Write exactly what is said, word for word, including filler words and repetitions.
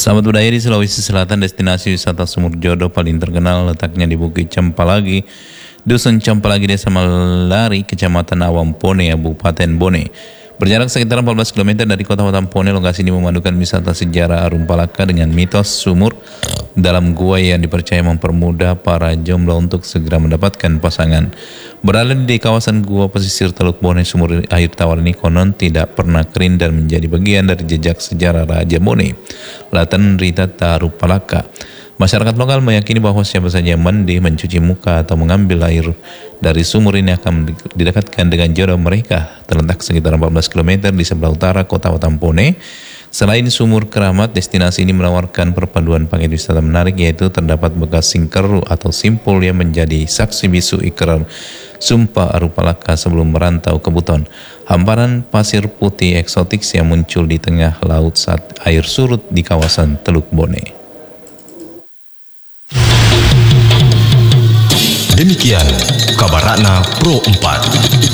Sahabat budaya di Sulawesi Selatan, destinasi wisata Sumur Jodo paling terkenal letaknya di Bukit Cempalagi, Dusun Cempalagi, Desa Malari, Kecamatan Awampone, Kabupaten Bone. Berjarak sekitar empat belas kilometer dari kota Watampone, lokasi ini memadukan wisata sejarah Arum Palaka dengan mitos sumur dalam gua yang dipercaya mempermudah para jomblo untuk segera mendapatkan pasangan. Berada di kawasan gua pesisir Teluk Bone, sumur air tawar ini konon tidak pernah kering dan menjadi bagian dari jejak sejarah Raja Bone, Latan Rita Arum Palaka. Masyarakat lokal meyakini bahwa siapa saja yang mandi, mencuci muka, atau mengambil air dari sumur ini akan didekatkan dengan jodoh mereka. Terletak sekitar empat belas kilometer di sebelah utara kota Watampone. Selain sumur keramat, destinasi ini menawarkan perpaduan paket wisata menarik, yaitu terdapat bekas singkeru atau simpul yang menjadi saksi bisu ikrar sumpah Arum Palaka sebelum merantau ke Buton. Hamparan pasir putih eksotik yang muncul di tengah laut saat air surut di kawasan Teluk Bone. Demikian kabar Ratna Pro empat.